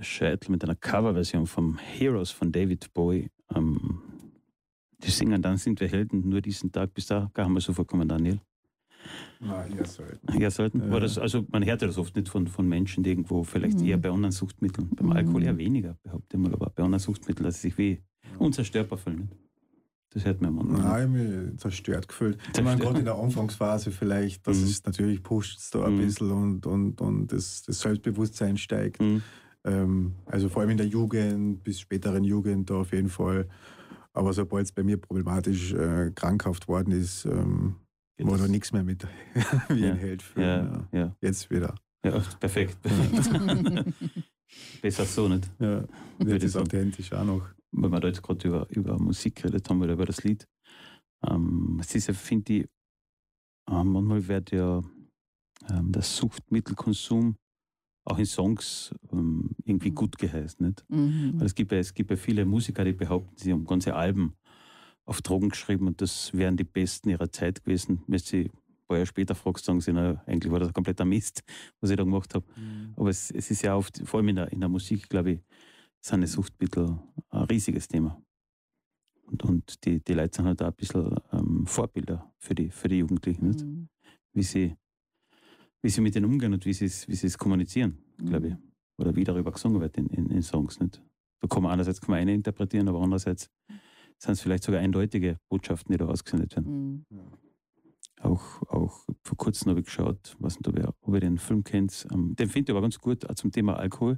Scheitel mit einer Coverversion vom Heroes von David Bowie. Die singen Dann sind wir Helden, nur diesen Tag. Bis da haben wir so vorkommen, Daniel. Nein, eher selten. Ja, selten. War das, also man hört ja das oft nicht von Menschen, die irgendwo vielleicht eher bei anderen Suchtmitteln, beim Alkohol eher weniger, behaupte ich mal, aber bei anderen Suchtmitteln, dass sie sich wie unzerstörbar fühlen. Das hört man immer. Nein, ich habe mich zerstört gefühlt. Ich meine, gerade in der Anfangsphase vielleicht, dass es natürlich pusht es da ein bisschen und das Selbstbewusstsein steigt. Also vor allem in der Jugend, bis späteren Jugend da auf jeden Fall. Aber sobald es bei mir problematisch krankhaft worden ist, war da nichts mehr mit wie ein Held fühlen. Ja. Jetzt wieder. Ja, perfekt. Besser so nicht. Ja, und jetzt ist authentisch auch noch. Weil wir da jetzt gerade über Musik geredet haben oder über das Lied. Es ist ja, finde ich, manchmal wird ja der Suchtmittelkonsum auch in Songs irgendwie gut geheißen. Nicht? Weil es gibt ja viele Musiker, die behaupten, sie haben ganze Alben auf Drogen geschrieben und das wären die besten ihrer Zeit gewesen. Wenn sie ein paar Jahre später fragst, sagen sie, na, eigentlich war das ein kompletter Mist, was ich da gemacht habe. Aber es ist ja oft, vor allem in der Musik, glaube ich, sind Suchtmittel ein riesiges Thema. Und die Leute sind halt auch ein bisschen Vorbilder für die Jugendlichen. Nicht? Wie sie mit denen umgehen und wie sie es kommunizieren, glaube ich. Oder wie darüber gesungen wird in Songs. Nicht? Da kann man einerseits eine interpretieren, aber andererseits sind es vielleicht sogar eindeutige Botschaften, die da ausgesendet werden. Auch vor kurzem habe ich geschaut, weiß nicht, ob ihr den Film kennt. Den finde ich aber ganz gut, auch zum Thema Alkohol.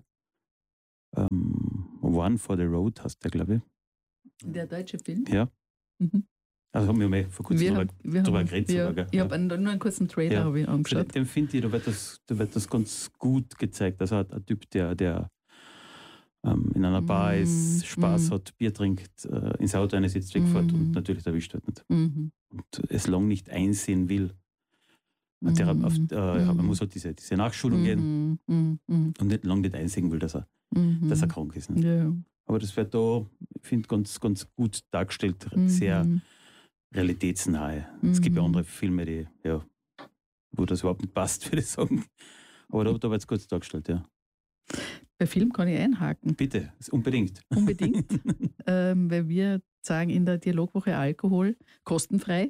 One for the Road heißt der, glaube ich. Der deutsche Film? Ja. Also haben wir mal vor kurzem darüber geredet. Ich habe nur einen kurzen Trailer habe ich angeschaut. Den finde ich, da wird das ganz gut gezeigt. Also ein Typ, der in einer Bar ist, Spaß hat, Bier trinkt, ins Auto eine sitzt, wegfährt und natürlich erwischt wird nicht. Und es lang nicht einsehen will. Man muss halt diese Nachschulung gehen und nicht lang nicht einsehen will, dass er krank ist. Ja. Aber das wird da, ich finde, ganz, ganz gut dargestellt, sehr realitätsnahe. Es gibt ja andere Filme, wo das überhaupt nicht passt, würde ich sagen. Aber da wird es gut dargestellt, ja. Bei Film kann ich einhaken. Bitte, unbedingt. Unbedingt, weil wir sagen in der Dialogwoche Alkohol, kostenfrei,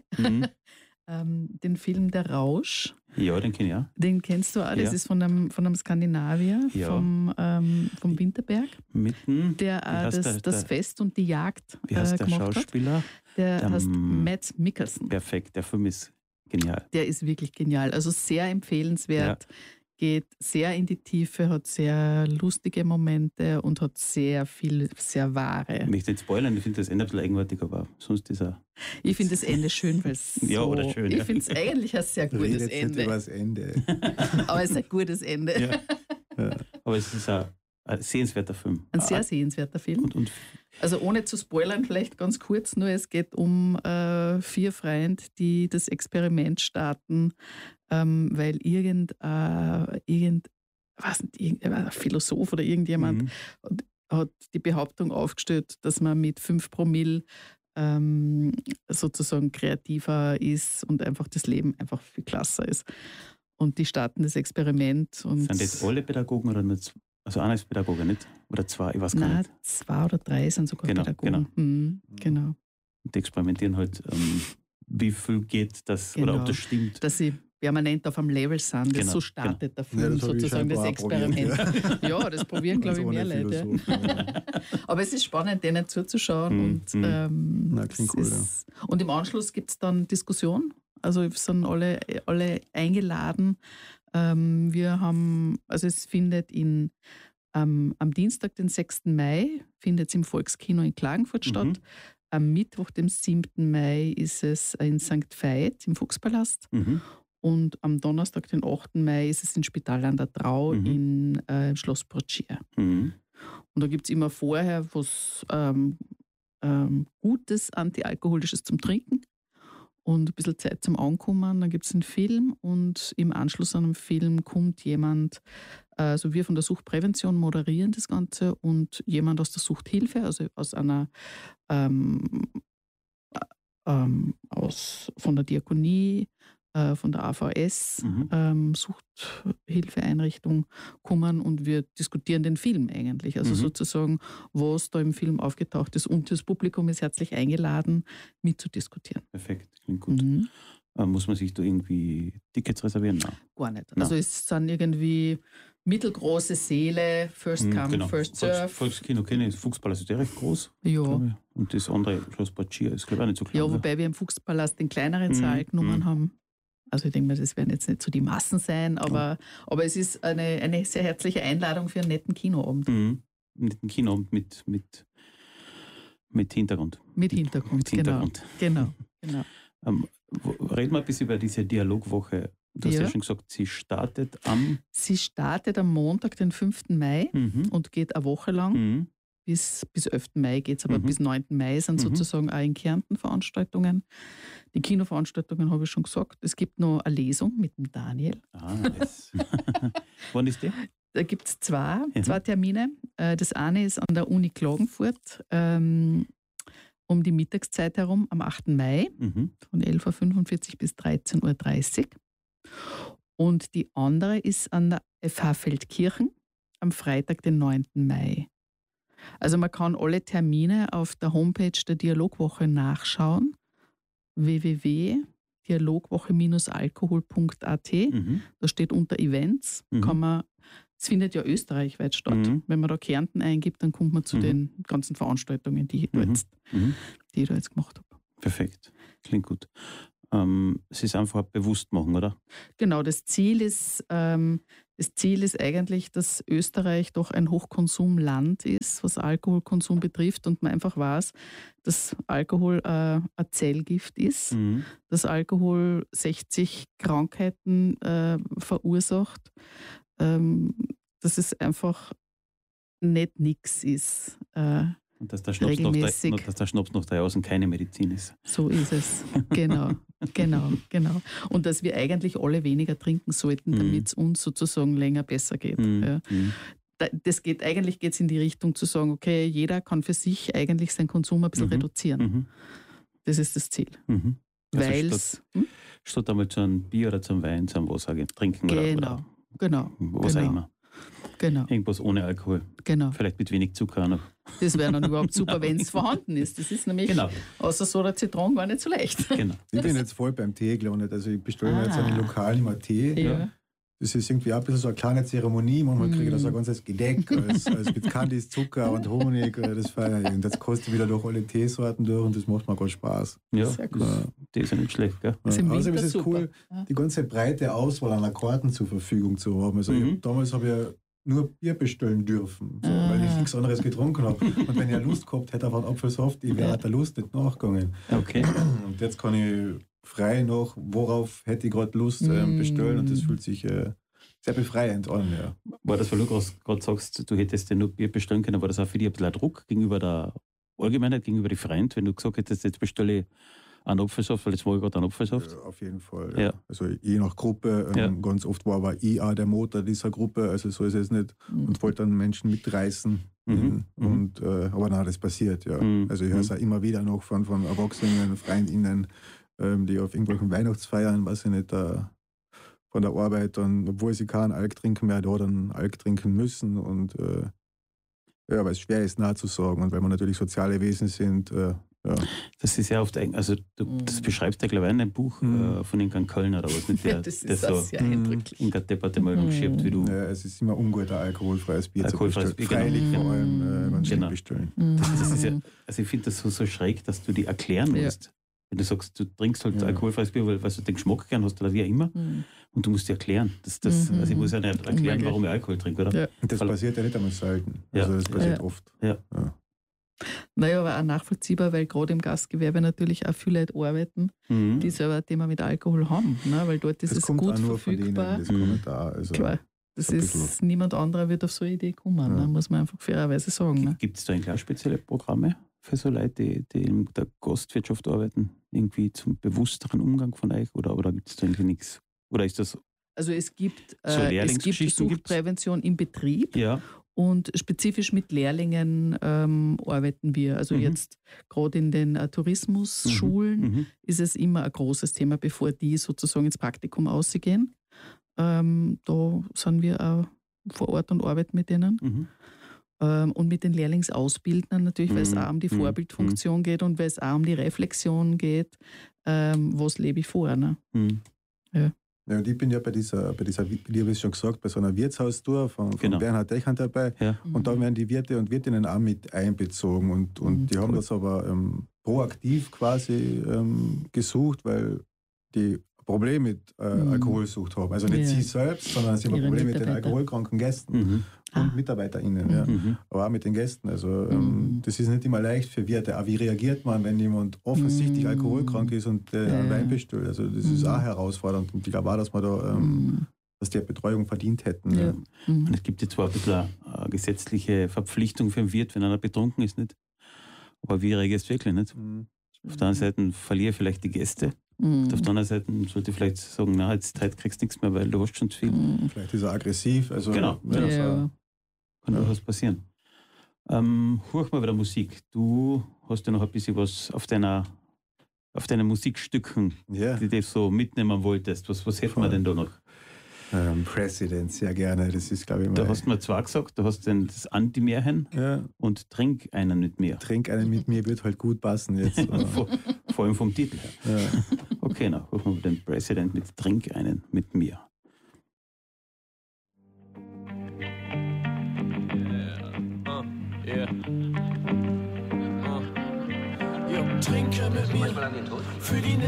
den Film Der Rausch. Ja, den kenne ich auch. Den kennst du auch, das ist von einem Skandinavier, vom Winterberg, der das Fest und die Jagd wie heißt der Schauspieler? Der heißt Mads Mikkelsen. Perfekt, der Film ist genial. Der ist wirklich genial, also sehr empfehlenswert. Geht sehr in die Tiefe, hat sehr lustige Momente und hat sehr viel, sehr wahre. Ich möchte nicht spoilern, ich finde das Ende ein bisschen eigenartig, aber sonst ist er... Ich finde das Ende schön, weil es oder schön. Ich finde es eigentlich ein sehr gutes Redet Ende. nicht über das Ende. Aber es ist ein gutes Ende. Ja. Aber es ist ein sehenswerter Film. Ein sehr sehenswerter Film. Also ohne zu spoilern, vielleicht ganz kurz, nur es geht um 4 Freunde, die das Experiment starten, weil irgendein Philosoph oder irgendjemand hat die Behauptung aufgestellt, dass man mit 5 Promille sozusagen kreativer ist und einfach das Leben einfach viel klasser ist. Und die starten das Experiment. Und sind das alle Pädagogen oder nicht? Also einer ist Pädagoge, nicht? Oder 2, ich weiß gar nicht. 2 oder 3 sind sogar Pädagogen. Genau. Und die experimentieren halt, wie viel geht das oder ob das stimmt. Dass sie permanent auf einem Level sind. So startet der Film sozusagen, das Experiment. Ja, das probieren, glaube ich, mehr Leute. Aber es ist spannend, denen zuzuschauen. Klingt cool, und im Anschluss gibt es dann Diskussion. Also sind alle eingeladen. Es findet am Dienstag, den 6. Mai, findet es im Volkskino in Klagenfurt statt. Am Mittwoch, dem 7. Mai, ist es in St. Veit im Fuchspalast. Und am Donnerstag, den 8. Mai, ist es in Spital an der Trau in Schloss Porcier. Und da gibt es immer vorher was Gutes, Antialkoholisches zum Trinken und ein bisschen Zeit zum Ankommen. Dann gibt es einen Film und im Anschluss an den Film kommt jemand, also wir von der Suchtprävention moderieren das Ganze und jemand aus der Suchthilfe, also aus einer von der Diakonie, von der AVS, Suchthilfeeinrichtung, kommen und wir diskutieren den Film eigentlich. Also sozusagen, was da im Film aufgetaucht ist. Und das Publikum ist herzlich eingeladen, mitzudiskutieren. Perfekt, klingt gut. Muss man sich da irgendwie Tickets reservieren? Nein. Gar nicht. Nein. Also es sind irgendwie mittelgroße Säle, First Come, First Serve. Volkskino kenne ich, das Fuchspalast ist ja recht groß. Ja. Und das andere, Schloss Bad Schier, ist glaube ich auch nicht so klein. Ja, wobei wir im Fuchspalast den kleineren Saal genommen haben. Also ich denke mal, das werden jetzt nicht so die Massen sein, aber es ist eine sehr herzliche Einladung für einen netten Kinoabend. Einen netten Kinoabend mit Hintergrund. Mit Hintergrund, genau. Reden wir ein bisschen über diese Dialogwoche. Du hast ja schon gesagt, sie startet am Montag, den 5. Mai und geht eine Woche lang. Bis 11. Mai geht es, aber bis 9. Mai sind sozusagen auch in Kärnten Veranstaltungen. Die Kinoveranstaltungen habe ich schon gesagt. Es gibt noch eine Lesung mit dem Daniel. Yes. Wann ist die? Da gibt es zwei Termine. Das eine ist an der Uni Klagenfurt um die Mittagszeit herum am 8. Mai von 11.45 Uhr bis 13.30 Uhr. Und die andere ist an der FH Feldkirchen am Freitag, den 9. Mai. Also man kann alle Termine auf der Homepage der Dialogwoche nachschauen. www.dialogwoche-alkohol.at. Da steht unter Events. Es findet ja österreichweit statt. Wenn man da Kärnten eingibt, dann kommt man zu den ganzen Veranstaltungen, die ich da jetzt gemacht habe. Perfekt. Klingt gut. Es ist einfach bewusst machen, oder? Genau, das Ziel ist eigentlich, dass Österreich doch ein Hochkonsumland ist, was Alkoholkonsum betrifft und man einfach weiß, dass Alkohol ein Zellgift ist, dass Alkohol 60 Krankheiten verursacht, dass es einfach nicht nix ist. Und dass der Schnaps nach 3 Jahren keine Medizin ist. So ist es, genau. Und dass wir eigentlich alle weniger trinken sollten, damit es uns sozusagen länger besser geht. Ja. Eigentlich geht es in die Richtung zu sagen, okay, jeder kann für sich eigentlich seinen Konsum ein bisschen reduzieren. Das ist das Ziel. Weil es statt einmal zu einem Bier oder zum Wein, zu einem Wasser trinken oder was auch immer. Genau. Irgendwas ohne Alkohol. Genau. Vielleicht mit wenig Zucker noch. Das wäre dann überhaupt super, wenn es vorhanden ist. Das ist nämlich außer Soda Zitron gar nicht so leicht. Genau. Ich bin jetzt voll beim Tee gelandet. Also ich bestelle mir jetzt einen Lokal immer Tee. Ja. Das ist irgendwie auch ein bisschen so eine kleine Zeremonie. Manchmal kriege ich da so ein ganzes Gedeck mit Candice, Zucker und Honig. Das feiere ich. Und jetzt koste ich wieder durch alle Teesorten durch und das macht mir gerade Spaß. Ja, sehr gut. Die ist ja nicht schlecht, gell? Außerdem ist es cool, die ganze breite Auswahl an Akkorden zur Verfügung zu haben. Also damals habe ich nur Bier bestellen dürfen, weil ich nichts anderes getrunken habe. Und wenn ich Lust gehabt hätte auf einen Apfelsaft, ich wäre der Lust nicht nachgegangen. Okay. Und jetzt kann ich frei nach, worauf hätte ich gerade Lust bestellen und das fühlt sich sehr befreiend an. Ja. War das, weil du gerade sagst, du hättest ja nur Bier bestellen können, war das auch für dich ein bisschen ein Druck gegenüber der Allgemeinheit, gegenüber den Freunden, wenn du gesagt hättest, jetzt bestelle ich einen Apfelsaft, weil jetzt mache ich gerade einen Apfelsaft? Ja, auf jeden Fall. Ja. Also je nach Gruppe, ganz oft war ich auch der Motor dieser Gruppe, also so ist es nicht und wollte dann Menschen mitreißen. Aber nein, das passiert, ja. Also ich höre es auch immer wieder noch von Erwachsenen, FreundInnen, die auf irgendwelchen Weihnachtsfeiern, weiß ich nicht, von der Arbeit dann, obwohl sie keinen Alk trinken mehr, da dann Alk trinken müssen und weil es schwer ist, nah zu sagen und weil wir natürlich soziale Wesen sind, Das ist ja oft, also das beschreibst du ja, glaube ich, in einem Buch von Inga Kölner oder was, mit der so Inga Deppert mal umschiebt, wie du. Ja, es ist immer ungut, ein alkoholfreies Bier zu bestellen. Freilich vor allem, wenn sie bestellen. Das ist ja, also ich finde das so schräg, dass du die erklären musst. Wenn du sagst, du trinkst halt alkoholfreies Bier, weil du den Geschmack gern hast oder wie auch immer. Und du musst dir erklären. Also ich muss ja nicht erklären, warum ich Alkohol trinke, oder? Ja. Das passiert ja nicht einmal selten. Also das passiert oft. Ja. Naja, aber auch nachvollziehbar, weil gerade im Gastgewerbe natürlich auch viele Leute arbeiten, die selber ein Thema mit Alkohol haben. Ne? Weil dort ist es gut verfügbar. Das kommt da. Also klar, das ist niemand anderer wird auf so eine Idee kommen, ne? Muss man einfach fairerweise sagen. Ne? Gibt es da eigentlich auch spezielle Programme für so Leute, die in der Gastwirtschaft arbeiten, irgendwie zum bewussteren Umgang von euch? Oder gibt es da eigentlich nichts? Oder ist das... Also es gibt Suchtprävention im Betrieb. Ja. Und spezifisch mit Lehrlingen arbeiten wir. Also jetzt gerade in den Tourismusschulen ist es immer ein großes Thema, bevor die sozusagen ins Praktikum ausgehen. Da sind wir auch vor Ort und arbeiten mit denen. Und mit den Lehrlingsausbildnern natürlich, weil es auch um die Vorbildfunktion geht und weil es auch um die Reflexion geht, was lebe ich vor. Ne? Ja. Ja, und ich bin ja bei dieser, wie habe ich schon gesagt, bei so einer Wirtshaustour von Bernhard Dechand dabei. Ja. Und da werden die Wirte und Wirtinnen auch mit einbezogen. Und die haben das aber proaktiv quasi gesucht, weil die Probleme mit Alkoholsucht haben. Also nicht sie selbst, sondern sie haben ein Problem mit den alkoholkranken Gästen und MitarbeiterInnen. Ja. Aber auch mit den Gästen. Also das ist nicht immer leicht für Wirte. Auch wie reagiert man, wenn jemand offensichtlich alkoholkrank ist und einen Wein bestellt? Also das ist auch herausfordernd. Und ich glaube auch, dass wir da dass die Betreuung verdient hätten. Ja. Und es gibt jetzt zwar ein bisschen eine gesetzliche Verpflichtung für den Wirt, wenn einer betrunken ist, nicht? Aber wie reagierst du wirklich nicht? Auf der einen Seite verliere ich vielleicht die Gäste. Und auf der anderen Seite sollte ich vielleicht sagen, na, jetzt kriegst du nichts mehr, weil du hast schon zu viel. Vielleicht ist er aggressiv. Also, genau. Ja. Kann auch was passieren. Hör mal wieder Musik. Du hast ja noch ein bisschen was auf deinen Musikstücken, die du so mitnehmen wolltest. Was hätten wir denn da noch? President, sehr gerne. Das ist, glaube ich, da hast du mir zwar gesagt, du hast das Anti-Märchen und Trink einen mit mir. Trink einen mit mir wird halt gut passen jetzt. Vor allem vom Titel her. Ja. Okay, na, hören wir den President mit Trink einen mit mir. Trinke mit mir für die